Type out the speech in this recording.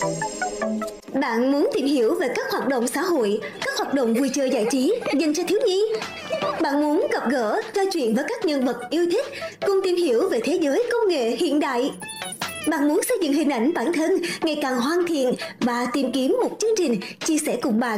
Bạn muốn tìm hiểu về các hoạt động xã hội, các hoạt động vui chơi giải trí dành cho thiếu nhi? Bạn muốn gặp gỡ, trò chuyện với các nhân vật yêu thích, cùng tìm hiểu về thế giới công nghệ hiện đại? Bạn muốn xây dựng hình ảnh bản thân ngày càng hoàn thiện và tìm kiếm một chương trình chia sẻ cùng bạn